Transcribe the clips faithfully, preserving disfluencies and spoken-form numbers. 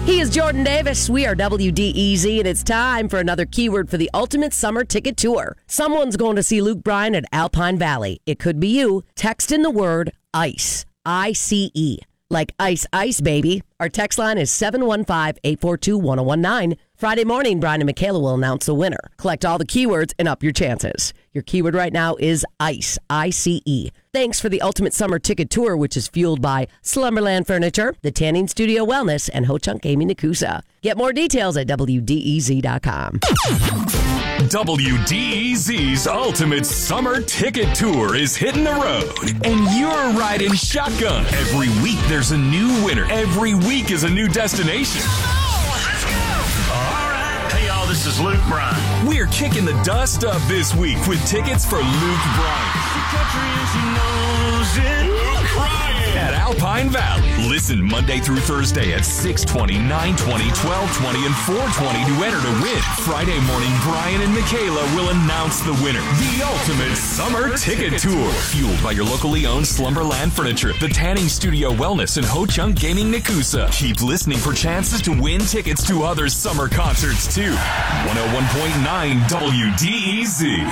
He is Jordan Davis. We are W D E Z, and it's time for another keyword for the ultimate summer ticket tour. Someone's going to see Luke Bryan at Alpine Valley. It could be you. Text in the word ICE. I C E. Like ice, ice, baby. Our text line is seven one five, eight four two, one zero one nine. Friday morning, Brian and Michaela will announce the winner. Collect all the keywords and up your chances. Your keyword right now is ICE, I C E. Thanks for the Ultimate Summer Ticket Tour, which is fueled by Slumberland Furniture, the Tanning Studio Wellness, and Ho Chunk Gaming Nakusa. Get more details at W D E Z dot com. W D E Z's Ultimate Summer Ticket Tour is hitting the road, and you're riding shotgun. Every week there's a new winner. Every week is a new destination. Let's go! All right. Hey, y'all, this is Luke Bryan. We're kicking the dust up this week with tickets for Luke Bryan. Country and she knows it. Luke Bryan At Alpine Valley. Listen Monday through Thursday at six twenty, nine twenty, twelve twenty, and four twenty to enter to win. Friday morning, Brian and Michaela will announce the winner. The Ultimate Summer Ticket Tour. Fueled by your locally owned Slumberland Furniture, the Tanning Studio Wellness, and Ho Chunk Gaming Nakusa. Keep listening for chances to win tickets to other summer concerts too. one oh one point nine W D E Z.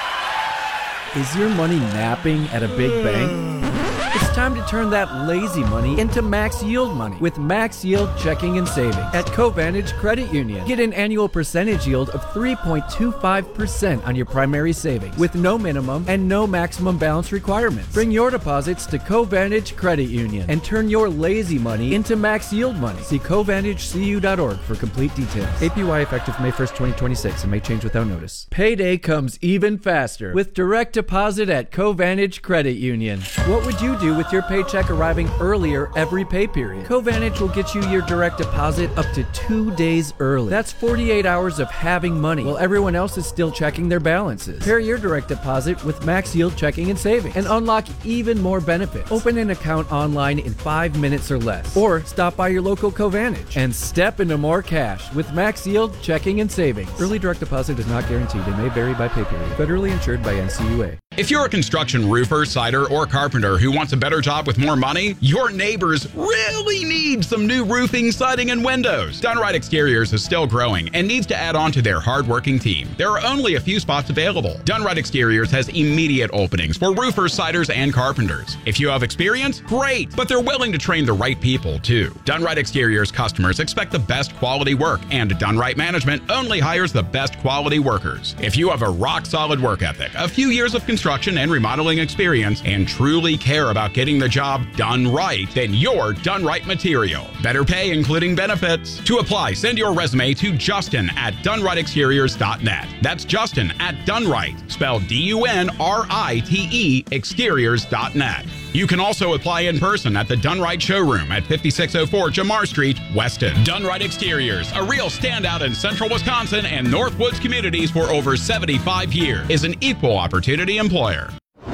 Is your money napping at a big bank? It's time to turn that lazy money into max yield money with Max Yield Checking and Savings at Covantage Credit Union. Get an annual percentage yield of three point two five percent on your primary savings with no minimum and no maximum balance requirements. Bring your deposits to Covantage Credit Union and turn your lazy money into max yield money. See Covantage C U dot org for complete details. A P Y effective May first, twenty twenty-six and may change without notice. Payday comes even faster with direct deposit at Covantage Credit Union. What would you do with your paycheck arriving earlier every pay period? Covantage will get you your direct deposit up to two days early. That's forty-eight hours of having money while everyone else is still checking their balances. Pair your direct deposit with Max Yield Checking and Savings and unlock even more benefits. Open an account online in five minutes or less, or stop by your local Covantage and step into more cash with Max Yield Checking and Savings. Early direct deposit is not guaranteed and may vary by pay period. Federally insured by N C U A. If you're a construction roofer, cider, or carpenter who wants a better job with more money, your neighbors really need some new roofing, siding, and windows. Dunright Exteriors is still growing and needs to add on to their hardworking team. There are only a few spots available. Dunright Exteriors has immediate openings for roofers, siders, and carpenters. If you have experience, great, but they're willing to train the right people, too. Dunright Exteriors customers expect the best quality work, and Dunright Management only hires the best quality workers. If you have a rock-solid work ethic, a few years of construction and remodeling experience, and truly care about getting the job done right, then you're done right material. Better pay, including benefits. To apply, send your resume to Justin at dunright exteriors dot net. That's Justin at Dunright, spelled D U N R I T E, exteriors dot net. You can also apply in person at the Dunright Showroom at fifty-six oh four Jamar Street, Weston. Dunright Exteriors, a real standout in central Wisconsin and Northwoods communities for over seventy-five years, is an equal opportunity employer.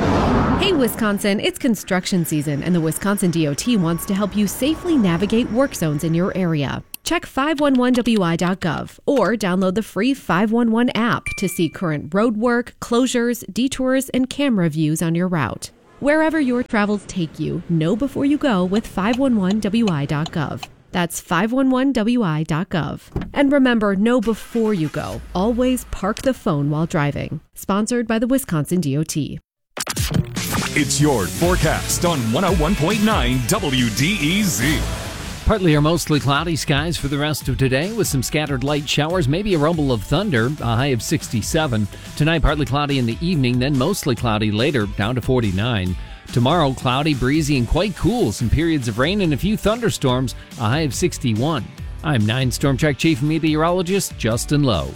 Hey Wisconsin, it's construction season and the Wisconsin D O T wants to help you safely navigate work zones in your area. Check five one one W I dot gov or download the free five one one app to see current road work, closures, detours, and camera views on your route. Wherever your travels take you, know before you go with five one one W I dot gov. That's five one one W I dot gov. And remember, know before you go. Always park the phone while driving. Sponsored by the Wisconsin D O T. It's your forecast on one oh one point nine W D E Z. Partly or mostly cloudy skies for the rest of today with some scattered light showers, maybe a rumble of thunder, a high of sixty-seven. Tonight, partly cloudy in the evening, then mostly cloudy later, down to forty-nine. Tomorrow, cloudy, breezy, and quite cool. Some periods of rain and a few thunderstorms, a high of sixty-one. I'm nine Storm Track Chief Meteorologist Justin Lowe.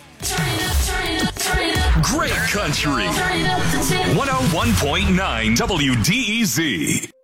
Great country. one oh one point nine W D E Z.